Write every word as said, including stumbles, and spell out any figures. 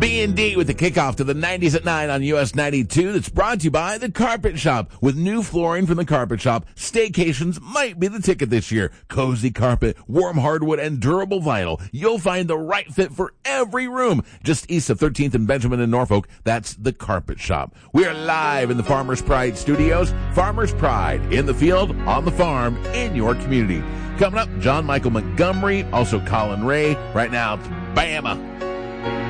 B and D with the kickoff to the nineties at nine on U S ninety-two. That's brought to you by The Carpet Shop. With new flooring from The Carpet Shop, staycations might be the ticket this year. Cozy carpet, warm hardwood, and durable vinyl. You'll find the right fit for every room. Just east of thirteenth and Benjamin in Norfolk, that's The Carpet Shop. We are live in the Farmers Pride Studios. Farmers Pride, in the field, on the farm, in your community. Coming up, John Michael Montgomery, also Colin Ray. Right now, it's Bama.